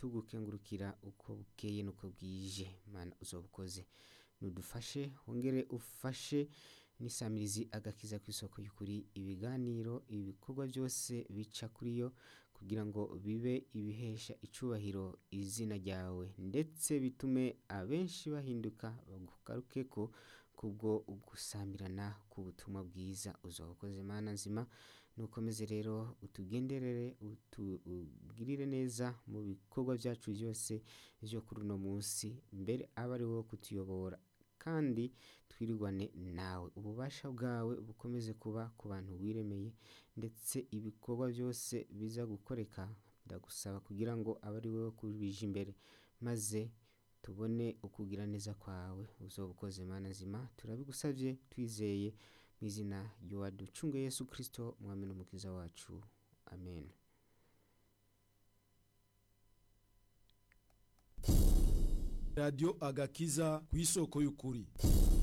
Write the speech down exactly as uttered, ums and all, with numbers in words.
tugukengurukira uko bukeye nuko bwije. Mana uzobukoze nudufashe wongere ufashe n'isamirizi agakiza ku isoko y'ukuri, ibiganiro ibikorwa byose bica kuri yo kugira ngo bibe ibihesha icubahiro izina ryawe, ndetse bitume abenshi bahinduka bagugaruke ko kubwo gusamirana ku butumwa bwiza. Uzobukoze Mana nzima, nukomeze rero utugenderere utugirire neza mu bikorwa byacu byose byo kuri uno munsi, mbere abe ari wowe kutuyobora kandi twirigwane nawe. Ububasha bwawe bukomeze kuba ku bantu wiremeye, ndetse ibikorwa byose biza gukoreka ndagusaba kugira ngo abe ari wowe kubije imbere, maze tubone ukugira neza kwawe. Uzobukoze Mana nzima, turabigusavye twizeye mu izina ry'uwaducunguye Yesu Kristo, umwami n'umukiza wacu, amen. Radio Agakiza ku isoko y'ukuri.